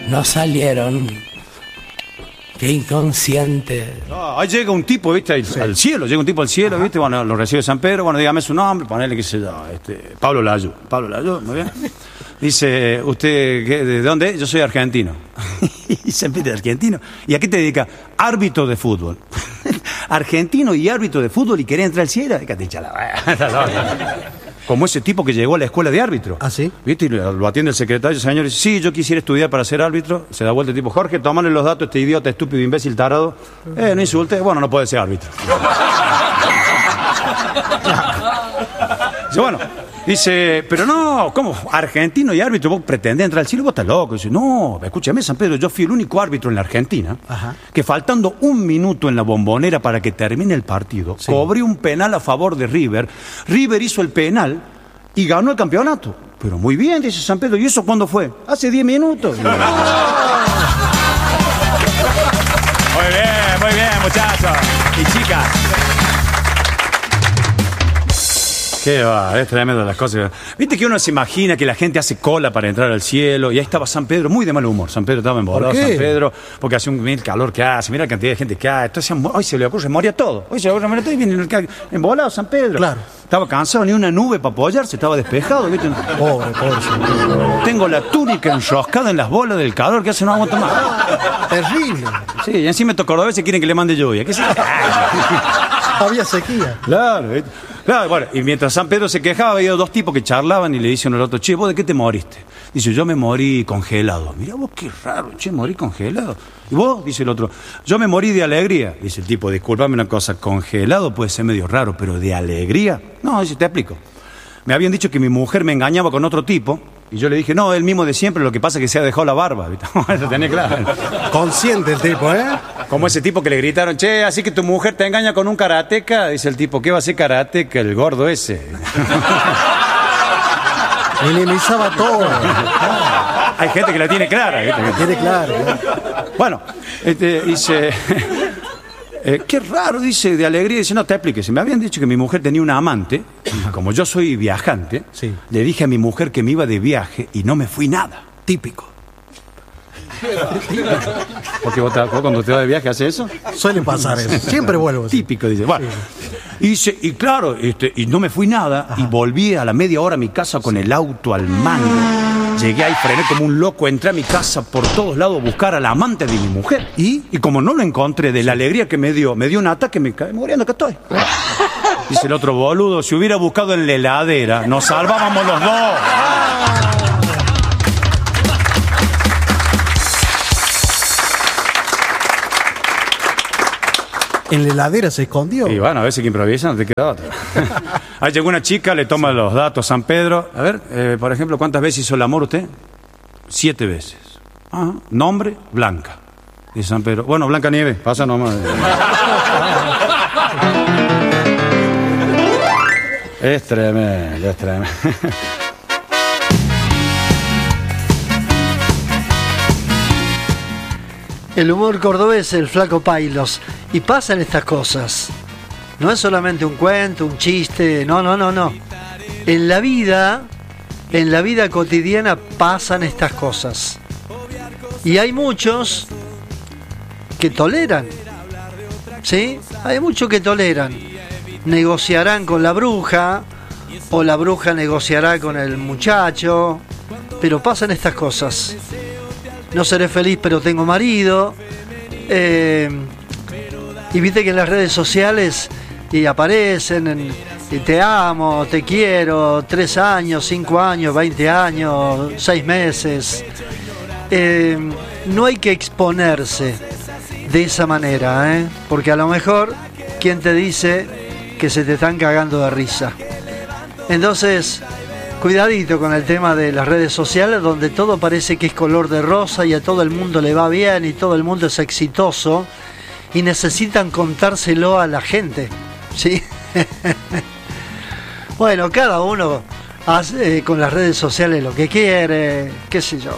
no salieron. Qué inconsciente. Ahí llega un tipo, ¿viste? Al cielo, llega un tipo al cielo, ¿viste? Bueno, lo recibe San Pedro, bueno, dígame su nombre, ponele, qué sé yo, Pablo Layú, muy bien. Dice, ¿usted de dónde es? Yo soy argentino. Y San Pedro, argentino. ¿Y a qué te dedica? Árbitro de fútbol. Argentino y árbitro de fútbol y quería entrar al cielo. Como ese tipo que llegó a la escuela de árbitro. ¿Ah, sí? ¿Viste? Y lo atiende el secretario, señor, dice, sí, yo quisiera estudiar para ser árbitro. Se da vuelta el tipo, Jorge, tómale los datos a este idiota, estúpido, imbécil, tarado. No insulte, bueno, no puede ser árbitro. Dice, bueno, dice, pero no, ¿cómo? Argentino y árbitro, vos pretendés entrar al cielo, vos estás loco. Dice, no, escúchame, San Pedro, yo fui el único árbitro en la Argentina que faltando 1 minuto en la Bombonera para que termine el partido, cobré un penal a favor de River. River hizo el penal y ganó el campeonato. Pero muy bien, dice San Pedro, ¿y eso cuándo fue? Hace 10 minutos. Muy bien, muchachos y chicas. Qué va, es tremendo las cosas. Viste que uno se imagina que la gente hace cola para entrar al cielo y ahí estaba San Pedro, muy de mal humor. San Pedro estaba embolado, San Pedro, porque hace un calor que hace, mira la cantidad de gente que hay. Entonces hoy se le ocurre, moría todo. Hoy se le ocurre, moría todo y viene embolado San Pedro. Claro. Estaba cansado, ni una nube para apoyarse, estaba despejado, ¿viste? Pobre. Tengo la túnica enroscada en las bolas del calor que hace no aguanto más. Terrible. Sí, y encima estos cordobeses quieren que le mande lluvia. ¿Qué se... Había sequía. Claro, bueno, y mientras San Pedro se quejaba, había 2 tipos que charlaban y le dicen al otro, che, ¿vos de qué te moriste? Dice, yo me morí congelado. Mirá vos, qué raro, che, morí congelado. ¿Y vos? Dice el otro, yo me morí de alegría. Dice el tipo, discúlpame una cosa, congelado puede ser medio raro, pero de alegría. No, dice, te explico. Me habían dicho que mi mujer me engañaba con otro tipo. Y yo le dije, no, el mismo de siempre, lo que pasa es que se ha dejado la barba. Eso tenía claro. Consciente el tipo, ¿eh? Como ese tipo que le gritaron, che, así que tu mujer te engaña con un karateca. Dice el tipo, ¿qué va a ser karateca? El gordo ese. Minimizaba todo. Hay gente que la tiene clara. Tiene claro. Bueno, dice... qué raro, dice, de alegría. Dice, no te expliques. Me habían dicho que mi mujer tenía una amante. Como yo soy viajante, le dije a mi mujer que me iba de viaje y no me fui nada. Típico. Porque vos cuando te vas de viaje haces eso. Suele pasar eso. Siempre vuelvo. Típico, dice. Bueno. Y dice, y claro, y no me fui nada. Y volví a la media hora a mi casa con el auto al mango. Llegué ahí, frené como un loco, entré a mi casa por todos lados a buscar al amante de mi mujer. Y como no lo encontré, de la alegría que me dio un ataque, me caí muriendo, acá estoy. Dice el otro, boludo, si hubiera buscado en la heladera, nos salvábamos los dos. ¿En la heladera se escondió? Y bueno, a veces que improvisan, no te queda otra. Ahí llegó una chica, le toma los datos a San Pedro. A ver, por ejemplo, ¿cuántas veces hizo el amor usted? 7 veces. Nombre, Blanca. Dice San Pedro. Bueno, Blanca Nieves, pasa nomás. Es tremendo, es tremendo. El humor cordobés, el Flaco Pailos. Y pasan estas cosas. No es solamente un cuento, un chiste. No. En la vida cotidiana pasan estas cosas. Y hay muchos que toleran. ¿Sí? Hay muchos que toleran. Negociarán con la bruja, o la bruja negociará con el muchacho. Pero pasan estas cosas. No seré feliz, pero tengo marido. Y viste que en las redes sociales y aparecen y te amo, te quiero, 3 años, 5 años, 20 años, 6 meses. No hay que exponerse de esa manera, porque a lo mejor, ¿quién te dice que se te están cagando de risa? Entonces, cuidadito con el tema de las redes sociales, donde todo parece que es color de rosa y a todo el mundo le va bien y todo el mundo es exitoso y necesitan contárselo a la gente, ¿sí? Bueno, cada uno hace con las redes sociales lo que quiere, qué sé yo.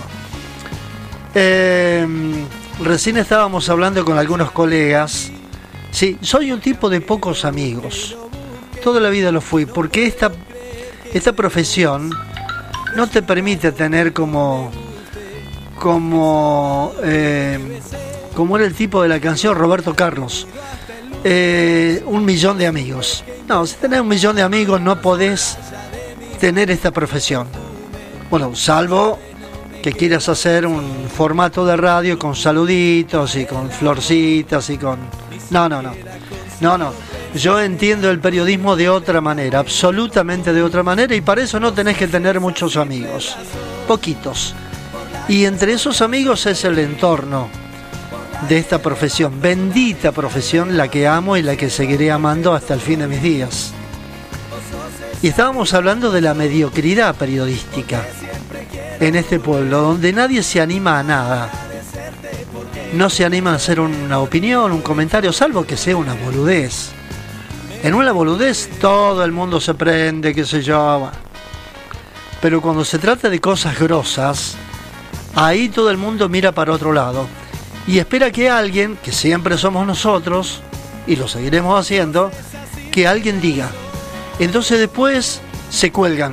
Recién estábamos hablando con algunos colegas. Sí, soy un tipo de pocos amigos. Toda la vida lo fui, porque esta profesión no te permite tener como como era el tipo de la canción Roberto Carlos, 1 millón de amigos. No, si tenés 1 millón de amigos no podés tener esta profesión. Bueno, salvo que quieras hacer un formato de radio con saluditos y con florcitas y con... No. Yo entiendo el periodismo de otra manera, absolutamente de otra manera, y para eso no tenés que tener muchos amigos, poquitos. Y entre esos amigos es el entorno de esta profesión, bendita profesión, la que amo y la que seguiré amando hasta el fin de mis días. Y estábamos hablando de la mediocridad periodística en este pueblo, donde nadie se anima a nada. No se anima a hacer una opinión, un comentario, salvo que sea una boludez. En una boludez todo el mundo se prende, qué sé yo. Pero cuando se trata de cosas grosas, ahí todo el mundo mira para otro lado y espera que alguien, que siempre somos nosotros, y lo seguiremos haciendo, que alguien diga. Entonces después se cuelgan.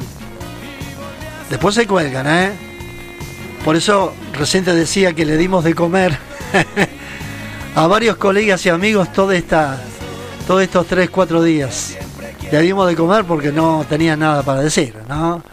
Por eso recién te decía que le dimos de comer a varios colegas y amigos todos estos 3-4 días. Le dimos de comer porque no tenían nada para decir, ¿no?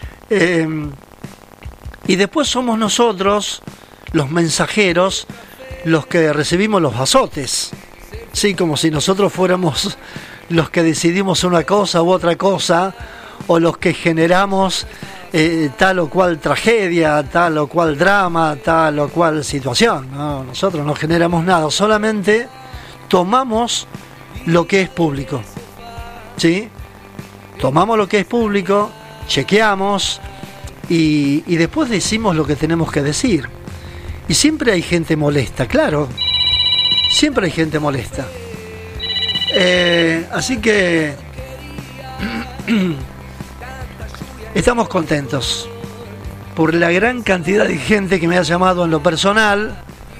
Y después somos nosotros, los mensajeros, los que recibimos los azotes. Sí, como si nosotros fuéramos los que decidimos una cosa u otra cosa, o los que generamos tal o cual tragedia, tal o cual drama, tal o cual situación. No, nosotros no generamos nada, solamente tomamos lo que es público. ¿Sí? Tomamos lo que es público, chequeamos y después decimos lo que tenemos que decir. Y siempre hay gente molesta, claro. Siempre hay gente molesta. Así que estamos contentos por la gran cantidad de gente que me ha llamado en lo personal,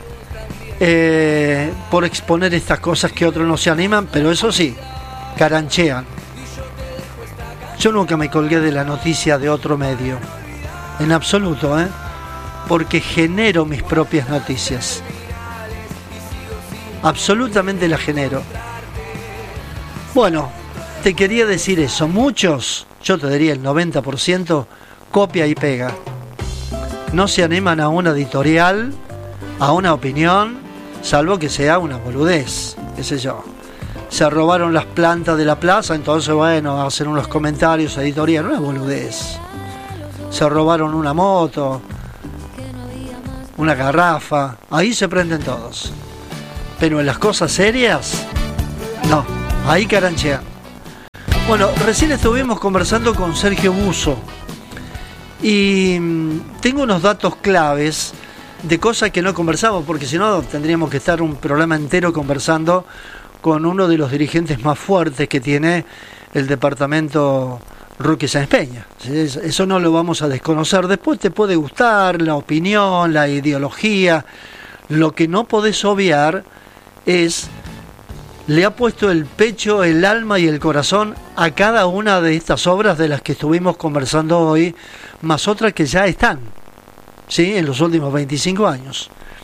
por exponer estas cosas que otros no se animan, pero eso sí, caranchean. Yo nunca me colgué de la noticia de otro medio, en absoluto, porque genero mis propias noticias. Absolutamente las genero. Bueno, te quería decir eso. Muchos, yo te diría el 90%, copia y pega. No se animan a una editorial, a una opinión, salvo que sea una boludez, qué sé yo. Se robaron las plantas de la plaza, entonces bueno, hacen unos comentarios editoriales, una boludez. Se robaron una moto, una garrafa, ahí se prenden todos. Pero en las cosas serias, no, ahí caranchea. Bueno, recién estuvimos conversando con Sergio Buso y tengo unos datos claves de cosas que no conversamos, porque si no tendríamos que estar un programa entero conversando con uno de los dirigentes más fuertes que tiene el departamento Roque Sáenz Peña. Eso no lo vamos a desconocer. Después te puede gustar la opinión, la ideología. Lo que no podés obviar es, le ha puesto el pecho, el alma y el corazón a cada una de estas obras de las que estuvimos conversando hoy, más otras que ya están, ¿sí?, en los últimos 25 años.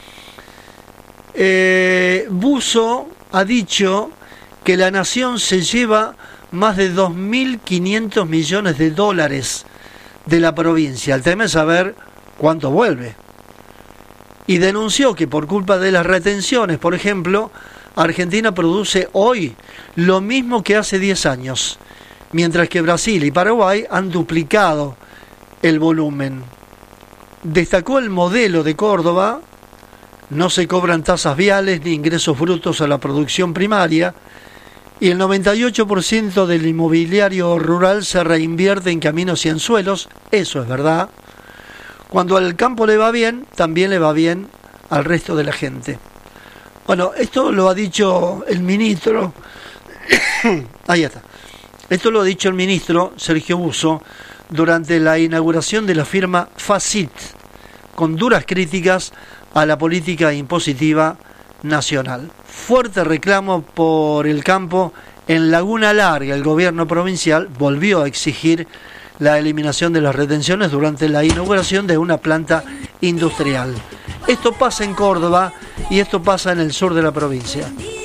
Buso ha dicho que la nación se lleva más de 2.500 millones de dólares de la provincia. El tema es saber cuánto vuelve. Y denunció que por culpa de las retenciones, por ejemplo, Argentina produce hoy lo mismo que hace 10 años, mientras que Brasil y Paraguay han duplicado el volumen. Destacó el modelo de Córdoba: no se cobran tasas viales ni ingresos brutos a la producción primaria, y el 98% del inmobiliario rural se reinvierte en caminos y en suelos. Eso es verdad. Cuando al campo le va bien, también le va bien al resto de la gente. Bueno, esto lo ha dicho el ministro. Ahí está. Esto lo ha dicho el ministro Sergio Buso durante la inauguración de la firma Facit, con duras críticas a la política impositiva nacional. Fuerte reclamo por el campo. En Laguna Larga, el gobierno provincial volvió a exigir la eliminación de las retenciones durante la inauguración de una planta industrial. Esto pasa en Córdoba y esto pasa en el sur de la provincia.